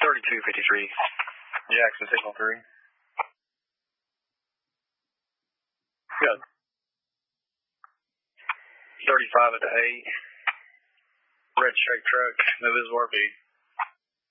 3253. Jackson, signal 3. Good. 35 at the 8. Red straight truck, no visible RP.